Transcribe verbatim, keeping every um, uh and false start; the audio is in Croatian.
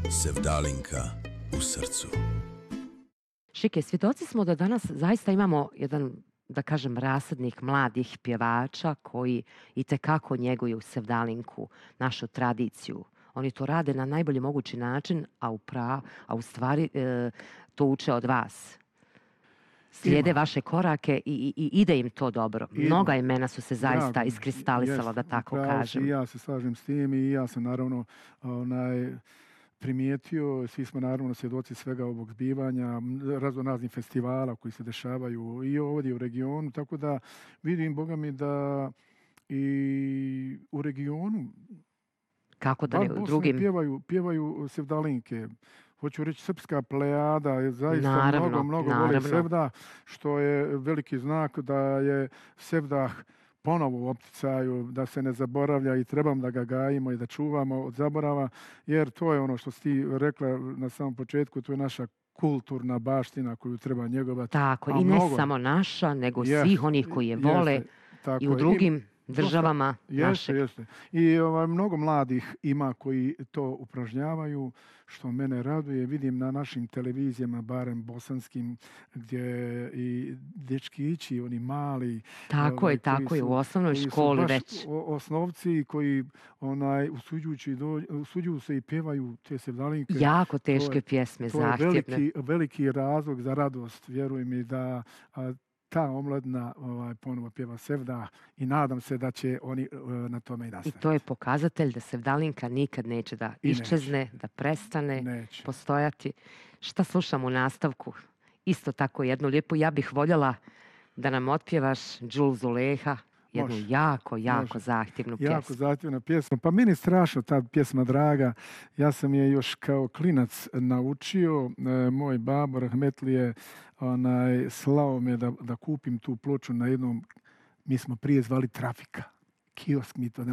Sevdalinka u srcu. Šike, svjedoci smo da danas zaista imamo jedan, da kažem, rasadnik mladih pjevača koji itekako njeguju Sevdalinku, našu tradiciju. Oni to rade na najbolji mogući način, a u, pra, a u stvari e, to uče od vas. Slijede Ima. vaše korake i, i, i ide im to dobro. Ima. Mnoga imena su se zaista Drago. iskristalisala, da tako kažem. I ja se slažem s tim i ja sam naravno onaj, primijetio, svi smo naravno svjedoci svega ovog zbivanja, raznoraznih festivala koji se dešavaju i ovdje u regionu, tako da vidim, Boga mi, da i u regionu kako da ne u drugim pjevaju, pjevaju Sevdalinke. Hoću reći, srpska plejada je zaista naravno, mnogo, mnogo voli Sevdah, što je veliki znak da je Sevdah ponovo u opticaju, da se ne zaboravlja i trebamo da ga gajimo i da čuvamo od zaborava, jer to je ono što si ti rekla na samom početku, to je naša kulturna baština koju treba njegovati. Tako, a i ne mnogo, samo naša, nego jest, svih onih koji je vole jeste, tako, i u drugim i, državama jeste, našeg. Jeste. I ovaj, mnogo mladih ima koji to upražnjavaju, što mene raduje. Vidim na našim televizijama, barem bosanskim, gdje i dečkići, oni mali. Tako ovaj, je, tako je, u osnovnoj školi već. Osnovci koji onaj, usuđujući, do, usuđuju se i pjevaju te Sevdalinke. Jako teške to je, pjesme, to je zahtjevne. Veliki, veliki razlog za radost, vjeruj mi da a, ta omladina ovaj, ponovo pjeva Sevdah i nadam se da će oni uh, na tome i nastaviti. I to je pokazatelj da Sevdalinka nikad neće da I iščezne, neće. da prestane neće. postojati. Šta slušam u nastavku? Isto tako jednu lijepu. Ja bih voljela da nam otpjevaš Džul Zuleha, jednu Može. jako, jako Može. zahtjevnu pjesmu. Jako zahtjevna pjesma. Pa meni je strašno ta pjesma draga. Ja sam je još kao klinac naučio. E, moj babo rahmetlije onaj, slao me da, da kupim tu ploču na jednom, mi smo prije zvali Trafika. Kiosk mi to ne